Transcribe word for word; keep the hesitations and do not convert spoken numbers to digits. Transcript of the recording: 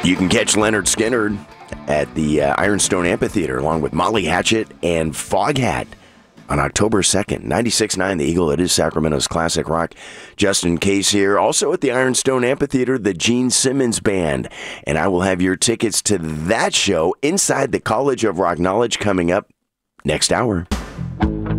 You can catch Leonard Skinner at the uh, Ironstone Amphitheater along with Molly Hatchet and Foghat on October second. ninety-six point nine The Eagle, it is Sacramento's classic rock. Justin Case here. Also at the Ironstone Amphitheater, the Gene Simmons Band. And I will have your tickets to that show inside the College of Rock Knowledge coming up next hour.